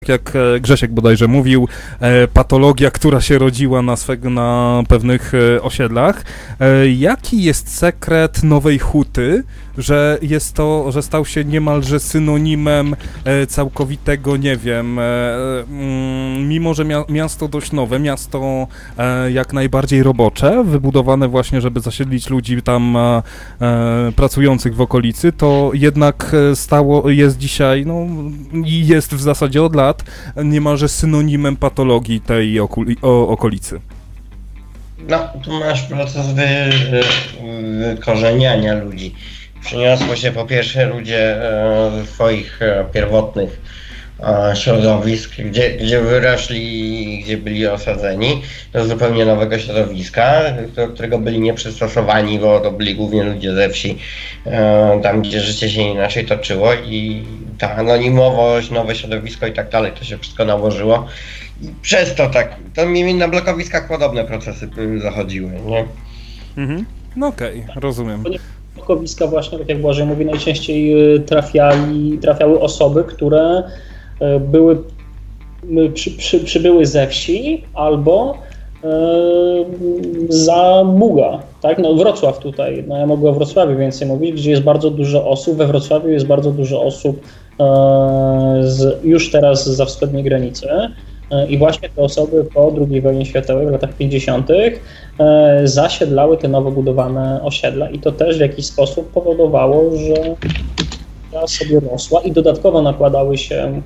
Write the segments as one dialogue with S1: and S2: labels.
S1: jak Grzesiek bodajże mówił, patologia, która się rodziła na pewnych osiedlach. Jaki jest sekret Nowej Huty, że stał się niemalże synonimem całkowitego, nie wiem, mimo że miasto dość nowe, miasto jak najbardziej robocze, wybudowane właśnie, żeby zasiedlić ludzi tam pracujących w okolicy, to jednak jest dzisiaj, no i jest w zasadzie od lat niemalże synonimem patologii tej okolicy.
S2: No, tu masz proces wykorzeniania ludzi. Przyniosło się po pierwsze ludzie ze swoich pierwotnych środowisk, gdzie wyrośli, gdzie byli osadzeni, do zupełnie nowego środowiska, do którego byli nieprzystosowani, bo to byli głównie ludzie ze wsi, tam gdzie życie się inaczej toczyło i ta anonimowość, nowe środowisko i tak dalej, to się wszystko nałożyło. I przez to tak, to na blokowiskach podobne procesy zachodziły, nie?
S1: Mhm. No okej, rozumiem.
S3: Blokowiska właśnie, tak jak Błażej mówi, najczęściej trafiały osoby, które przybyły ze wsi albo za Buga, tak? No Wrocław tutaj, no ja mogę o Wrocławiu więcej mówić, gdzie jest bardzo dużo osób, we Wrocławiu jest bardzo dużo osób już teraz zza wschodniej granicy. I właśnie te osoby po II wojnie światowej w latach 50. zasiedlały te nowo budowane osiedla i to też w jakiś sposób powodowało, że sobie rosła i dodatkowo nakładały się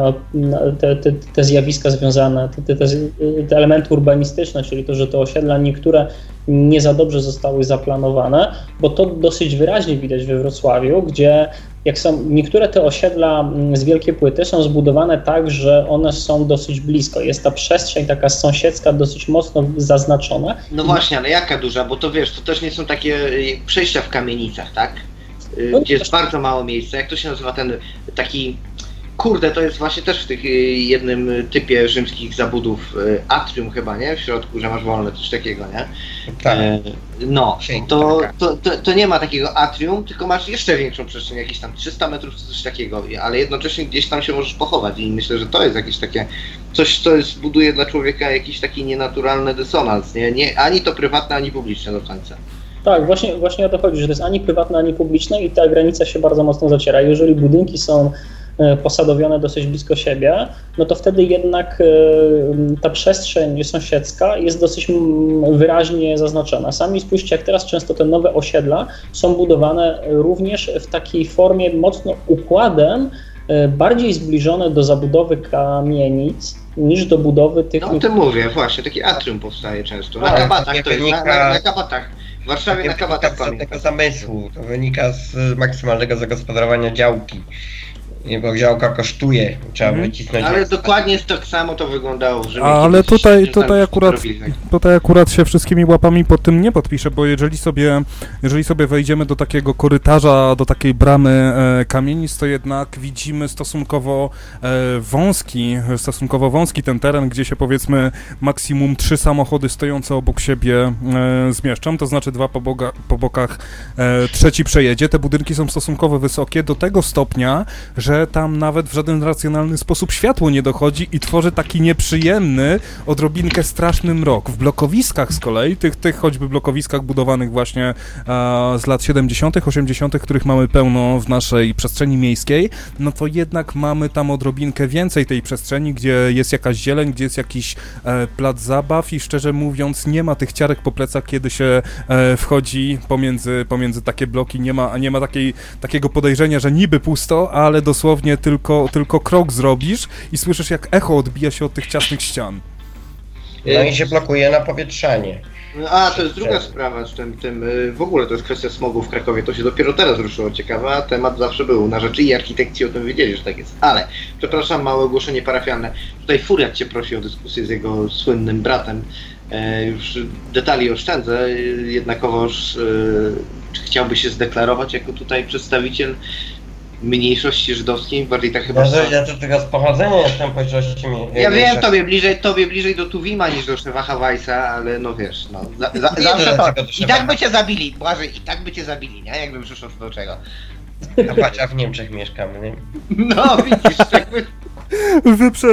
S3: te zjawiska związane, te elementy urbanistyczne, czyli to, że te osiedla niektóre nie za dobrze zostały zaplanowane, bo to dosyć wyraźnie widać we Wrocławiu, gdzie jak są niektóre te osiedla z wielkiej płyty są zbudowane tak, że one są dosyć blisko. Jest ta przestrzeń taka sąsiedzka dosyć mocno zaznaczona.
S4: No właśnie, ale jaka duża, bo to wiesz, to też nie są takie przejścia w kamienicach, tak? Gdzie jest bardzo mało miejsca. Jak to się nazywa ten taki... Kurde, to jest właśnie też w tych jednym typie rzymskich zabudów atrium chyba, nie? W środku, że masz wolne, coś takiego, nie?
S2: Tak.
S4: No, to nie ma takiego atrium, tylko masz jeszcze większą przestrzeń, jakieś tam 300 metrów, coś takiego, ale jednocześnie gdzieś tam się możesz pochować i myślę, że to jest jakieś takie coś, co buduje dla człowieka jakiś taki nienaturalny dysonans, nie? Ani to prywatne, ani publiczne do końca.
S3: Tak, właśnie o to chodzi, że to jest ani prywatne, ani publiczne i ta granica się bardzo mocno zaciera. Jeżeli budynki są posadowione dosyć blisko siebie, no to wtedy jednak ta przestrzeń sąsiedzka jest dosyć wyraźnie zaznaczona. Sami spójrzcie, jak teraz często te nowe osiedla są budowane również w takiej formie mocno układem, bardziej zbliżone do zabudowy kamienic niż do budowy tych...
S4: No o tym mówię, właśnie, taki atrium powstaje często. Na Kabatach to jest, na Kabatach. W Warszawie na Kabatach
S2: z tego zamysłu, to wynika z maksymalnego zagospodarowania działki. Bo działka kosztuje, trzeba wycisnąć.
S4: Ale dokładnie tak samo to wyglądało, że...
S1: Ale tutaj akurat się wszystkimi łapami pod tym nie podpiszę, bo jeżeli sobie wejdziemy do takiego korytarza, do takiej bramy kamienic, to jednak widzimy stosunkowo wąski ten teren, gdzie się powiedzmy maksimum 3 samochody stojące obok siebie zmieszczą, to znaczy 2 po bokach, trzeci przejedzie. Te budynki są stosunkowo wysokie do tego stopnia, że tam nawet w żaden racjonalny sposób światło nie dochodzi i tworzy taki nieprzyjemny, odrobinkę straszny mrok. W blokowiskach z kolei, tych choćby blokowiskach budowanych właśnie z lat 70., 80., których mamy pełno w naszej przestrzeni miejskiej, no to jednak mamy tam odrobinkę więcej tej przestrzeni, gdzie jest jakaś zieleń, gdzie jest jakiś plac zabaw i szczerze mówiąc nie ma tych ciarek po plecach, kiedy się wchodzi pomiędzy takie bloki, nie ma takiego podejrzenia, że niby pusto, ale dosłownie tylko krok zrobisz i słyszysz, jak echo odbija się od tych ciasnych ścian.
S2: No i się blokuje na powietrzanie.
S4: A, to jest druga sprawa z tym w ogóle to jest kwestia smogu w Krakowie, to się dopiero teraz ruszyło, ciekawe, a temat zawsze był na rzeczy i architekci o tym wiedzieli, że tak jest. Ale, przepraszam, małe ogłoszenie parafialne. Tutaj Furiat cię prosi o dyskusję z jego słynnym bratem. Już detali oszczędzę, jednakowoż czy chciałby się zdeklarować jako tutaj przedstawiciel mniejszości żydowskiej, bardziej tak chyba...
S2: Ja to tylko z pochodzenia jestem mniejszości.
S4: Ja wiem, tobie bliżej do Tuwima niż do Szewacha Weissa, ale no wiesz, no... Zawsze to... I tak by cię zabili, Błażej, i tak by cię zabili, nie? Jakby przyszło do czego.
S2: A pacia w Niemczech mieszkamy, nie?
S4: No widzisz, jakby...
S1: Wyprze